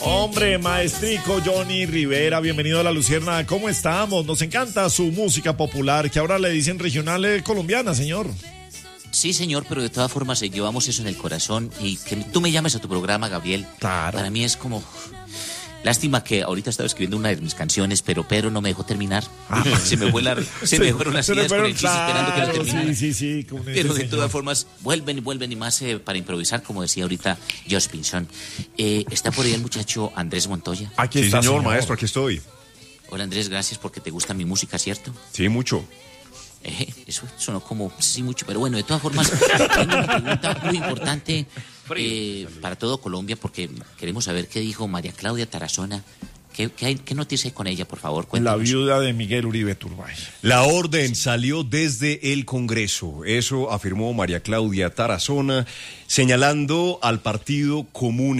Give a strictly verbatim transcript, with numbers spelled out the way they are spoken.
Hombre, maestrico Johnny Rivera, bienvenido a La Luciérnaga. ¿Cómo estamos? Nos encanta su música popular, que ahora le dicen regional eh, colombiana, señor. Sí, señor, pero de todas formas eh, llevamos eso en el corazón. Y que tú me llames a tu programa, Gabriel, claro. Para mí es como... Lástima que ahorita estaba escribiendo una de mis canciones, pero Pedro no me dejó terminar. Ah, se me fue la, se, se me fueron las ideas con el chiste esperando que lo terminara. Sí, sí, sí. Como pero de todas formas, vuelven y vuelven y más eh, para improvisar, como decía ahorita Josh Pinson. Eh, ¿Está por ahí el muchacho Andrés Montoya? Aquí sí, está, señor, señor, maestro, aquí estoy. Hola, Andrés, gracias porque te gusta mi música, ¿cierto? Sí, mucho. Eh, eso sonó como sí mucho, pero bueno, de todas formas, tengo una pregunta muy importante eh, para todo Colombia, porque queremos saber qué dijo María Claudia Tarazona. ¿Qué, qué, hay, qué noticia hay con ella, por favor? Cuéntanos. La viuda de Miguel Uribe Turbay. La orden salió desde el Congreso. Eso afirmó María Claudia Tarazona, señalando al Partido Común